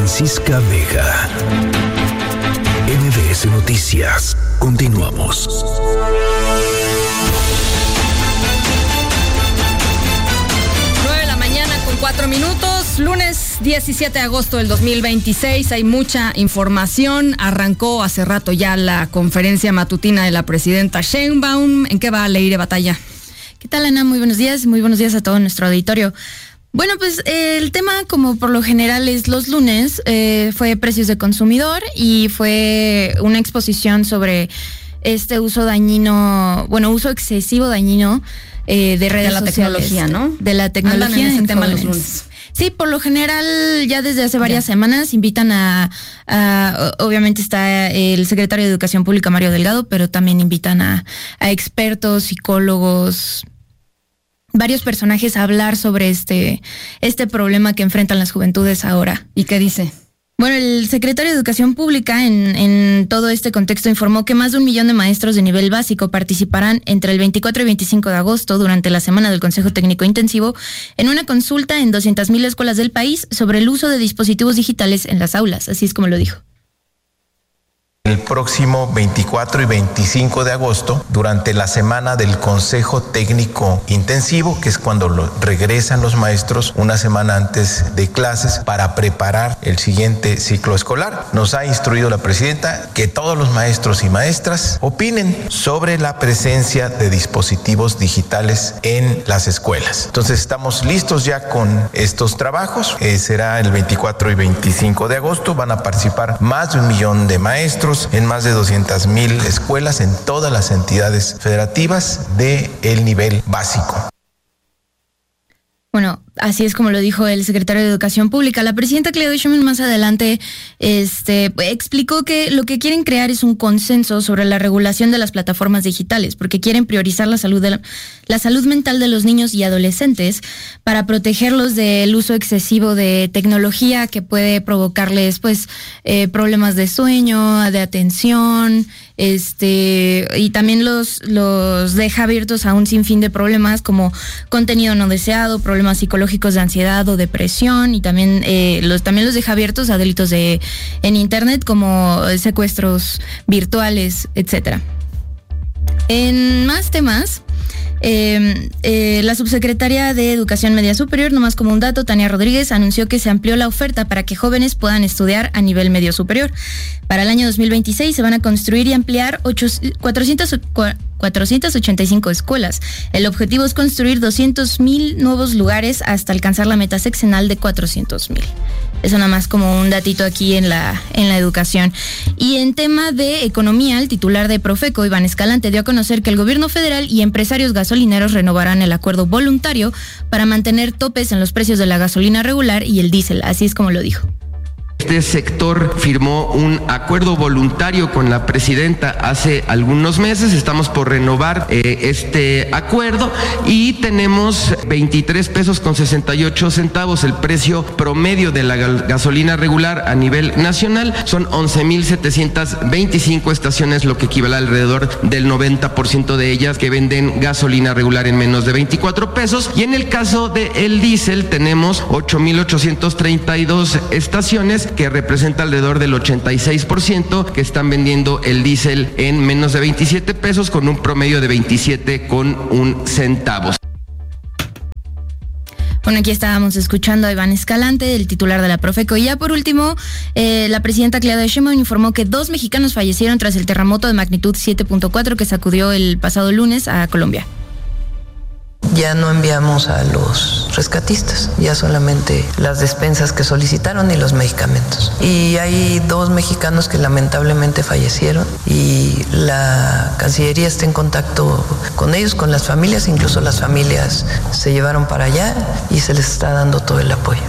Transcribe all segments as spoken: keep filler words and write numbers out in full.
Francisca Vega. M B S Noticias. Continuamos. nueve de la mañana con cuatro minutos, lunes diecisiete de agosto del dos mil veintiséis. Hay mucha información. Arrancó hace rato ya la conferencia matutina de la presidenta Sheinbaum. ¿En qué va Leire Batalla? ¿Qué tal, Ana? Muy buenos días. Muy buenos días a todo nuestro auditorio. Bueno, pues eh, el tema, como por lo general es los lunes, eh, fue precios de consumidor y fue una exposición sobre este uso dañino, bueno, uso excesivo dañino eh, de redes de la sociales, tecnología, ¿no? De la tecnología. Andan en ese en tema jóvenes. los lunes. Sí, por lo general ya desde hace varias ya. semanas invitan a, a, obviamente está el secretario de Educación Pública, Mario Delgado, pero también invitan a, a expertos, psicólogos, varios personajes a hablar sobre este, este problema que enfrentan las juventudes ahora. ¿Y qué dice? Bueno, el secretario de Educación Pública en, en todo este contexto informó que más de un millón de maestros de nivel básico participarán entre el veinticuatro y veinticinco de agosto durante la semana del Consejo Técnico Intensivo en una consulta en doscientas mil escuelas del país sobre el uso de dispositivos digitales en las aulas, así es como lo dijo. El próximo veinticuatro y veinticinco de agosto, durante la semana del Consejo Técnico Intensivo, que es cuando lo, regresan los maestros una semana antes de clases para preparar el siguiente ciclo escolar. Nos ha instruido la presidenta que todos los maestros y maestras opinen sobre la presencia de dispositivos digitales en las escuelas. Entonces estamos listos ya con estos trabajos. Eh, será el veinticuatro y veinticinco de agosto. Van a participar más de un millón de maestros en más de doscientas mil escuelas en todas las entidades federativas de el nivel básico. Bueno, así es como lo dijo el secretario de Educación Pública. La presidenta Claudia Sheinbaum más adelante este, explicó que lo que quieren crear es un consenso sobre la regulación de las plataformas digitales, porque quieren priorizar la salud de la, la salud mental de los niños y adolescentes para protegerlos del uso excesivo de tecnología que puede provocarles pues eh, problemas de sueño, de atención, este y también los los deja abiertos a un sinfín de problemas como contenido no deseado, problemas psicológicos de ansiedad o depresión, y también eh, los también los deja abiertos a delitos de en internet como secuestros virtuales, etcétera. En más temas, Eh, eh, la subsecretaria de Educación Media Superior, nomás como un dato, Tania Rodríguez, anunció que se amplió la oferta para que jóvenes puedan estudiar a nivel medio superior. Para el año dos mil veintiséis se van a construir y ampliar cuatrocientas ochenta y cinco escuelas. El objetivo es construir doscientos mil nuevos lugares hasta alcanzar la meta sexenal de cuatrocientos mil. Eso nada más como un datito aquí en la en la educación. Y en tema de economía, el titular de Profeco, Iván Escalante, dio a conocer que el gobierno federal y empresarios gasolineros renovarán el acuerdo voluntario para mantener topes en los precios de la gasolina regular y el diésel, así es como lo dijo. Este sector firmó un acuerdo voluntario con la presidenta hace algunos meses. Estamos por renovar eh, este acuerdo y tenemos veintitrés pesos con sesenta y ocho centavos el precio promedio de la gasolina regular a nivel nacional. Son once mil setecientas veinticinco estaciones, lo que equivale a alrededor del noventa por ciento de ellas que venden gasolina regular en menos de veinticuatro pesos. Y en el caso del diésel tenemos ocho mil ochocientas treinta y dos estaciones, que representa alrededor del ochenta y seis por ciento que están vendiendo el diésel en menos de veintisiete pesos con un promedio de veintisiete con un centavos. Bueno, aquí estábamos escuchando a Iván Escalante, el titular de la Profeco. Y ya por último, eh, la presidenta Claudia Sheinbaum informó que dos mexicanos fallecieron tras el terremoto de magnitud siete punto cuatro que sacudió el pasado lunes a Colombia. Ya no enviamos a los rescatistas, ya solamente las despensas que solicitaron y los medicamentos. Y hay dos mexicanos que lamentablemente fallecieron y la Cancillería está en contacto con ellos, con las familias, incluso las familias se llevaron para allá y se les está dando todo el apoyo.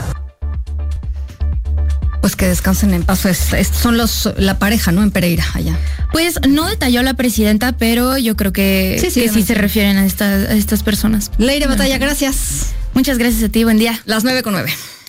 Pues que descansen en paz. Es, es, son los la pareja, ¿no? En Pereira, allá. Pues no detalló la presidenta, pero yo creo que sí, sí, que sí se refieren a, esta, a estas personas. Leire Batalla, gracias. Muchas gracias a ti, buen día. Las nueve con nueve.